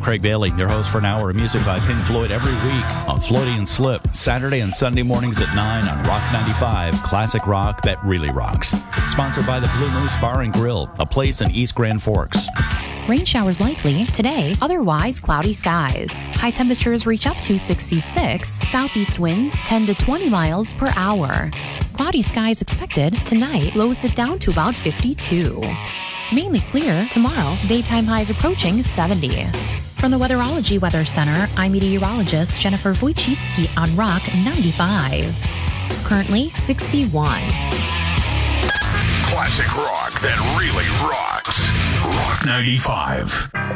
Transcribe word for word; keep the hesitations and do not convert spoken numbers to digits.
Craig Bailey, your host for an hour of music by Pink Floyd every week on Floydie and Slip, Saturday and Sunday mornings at nine on Rock ninety-five, classic rock that really rocks. Sponsored by the Blue Moose Bar and Grill, a place in East Grand Forks. Rain showers likely today, otherwise cloudy skies. High temperatures reach up to sixty-six, southeast winds ten to twenty miles per hour. Cloudy skies expected tonight, lows dip down to about fifty-two. Mainly clear tomorrow, daytime highs approaching seventy. From the Weatherology Weather Center, I'm meteorologist Jennifer Wojcicki on Rock ninety-five. Currently sixty-one. Classic rock that really rocks. Rock ninety-five.